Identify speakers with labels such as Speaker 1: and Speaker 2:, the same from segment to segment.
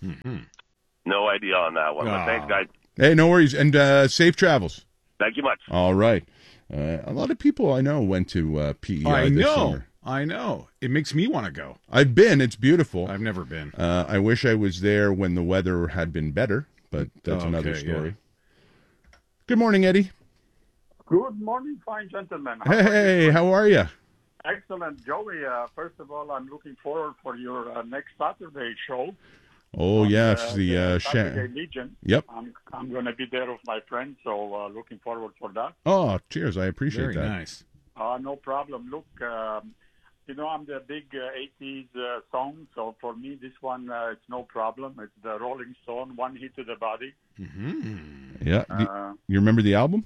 Speaker 1: Mm-hmm.
Speaker 2: No idea on that one. But thanks, guys.
Speaker 3: Hey, no worries. And safe travels.
Speaker 2: Thank you much.
Speaker 3: All right. A lot of people I know went to PEI this summer.
Speaker 1: I know. It makes me want to go.
Speaker 3: I've been. It's beautiful.
Speaker 1: I've never been.
Speaker 3: I wish I was there when the weather had been better, but that's another story.
Speaker 1: Yeah.
Speaker 3: Good morning, Eddie.
Speaker 4: Good morning, fine gentlemen.
Speaker 3: How are you?
Speaker 4: Excellent. Joey, first of all, I'm looking forward for your next Saturday show.
Speaker 3: Oh, yes, the
Speaker 4: Saturday Legion.
Speaker 3: Yep.
Speaker 4: I'm going to be there with my friends, so looking forward for that.
Speaker 3: Oh, cheers. I appreciate that.
Speaker 1: Very nice.
Speaker 4: No problem. Look, I'm the big 80s song, so for me, this one, it's no problem. It's the Rolling Stone, One Hit to the Body.
Speaker 1: Mm-hmm.
Speaker 3: Yeah. You remember the album?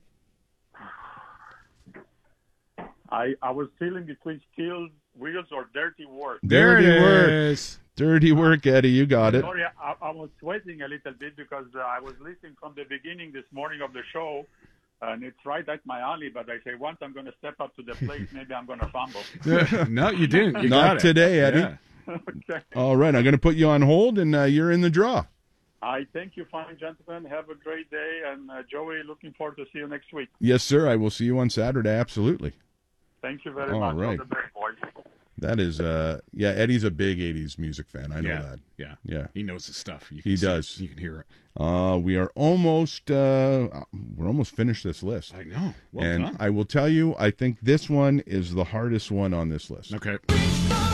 Speaker 4: I was feeling between Steel Wheels or Dirty Work.
Speaker 3: Dirty Work. Dirty Work, Eddie. You got it.
Speaker 4: Sorry, I was sweating a little bit because I was listening from the beginning this morning of the show, and it's right at my alley, but I say once I'm going to step up to the plate, maybe I'm going to fumble.
Speaker 1: No, you didn't. You
Speaker 3: Not
Speaker 1: got it.
Speaker 3: today, Eddie.
Speaker 1: Yeah.
Speaker 4: Okay.
Speaker 3: All right, I'm going to put you on hold, and you're in the draw.
Speaker 4: I thank you, fine gentlemen. Have a great day, and Joey, looking forward to see you next week.
Speaker 3: Yes, sir. I will see you on Saturday. Absolutely.
Speaker 4: Thank you very
Speaker 3: All
Speaker 4: much.
Speaker 3: right.
Speaker 4: All the best, boys.
Speaker 3: That is, Eddie's a big 80s music fan. I know that.
Speaker 1: Yeah. He knows his stuff.
Speaker 3: He does.
Speaker 1: You can hear it.
Speaker 3: We are almost, we're almost finished this list.
Speaker 1: I know. Well
Speaker 3: and
Speaker 1: done.
Speaker 3: I will tell you, I think this one is the hardest one on this list.
Speaker 1: Okay.